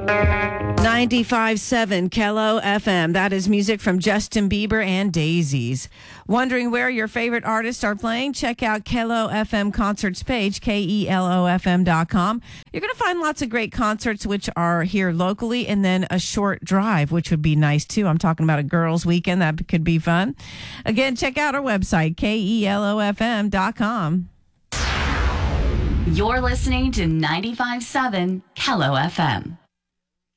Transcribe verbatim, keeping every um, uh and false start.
ninety-five point seven Kello F M. That is music from Justin Bieber and Daisies. Wondering where your favorite artists are playing? Check out Kello F M concerts page, K E L O F M dot com. You're going to find lots of great concerts which are here locally, and then a short drive, which would be nice too. I'm talking about a girls' weekend. That could be fun. Again, check out our website, K E L O F M dot com. You're listening to ninety-five point seven Kello F M.